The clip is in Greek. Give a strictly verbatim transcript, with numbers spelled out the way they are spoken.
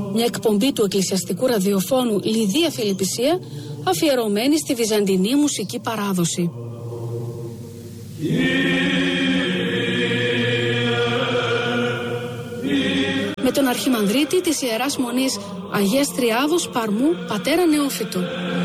Μια εκπομπή του εκκλησιαστικού ραδιοφώνου Λιδία Φιλιππισία, αφιερωμένη στη βυζαντινή μουσική παράδοση. Με τον Αρχιμανδρίτη της Ιεράς Μονής Αγίας Τριάδος Παρμού, πατέρα Νεόφυτο.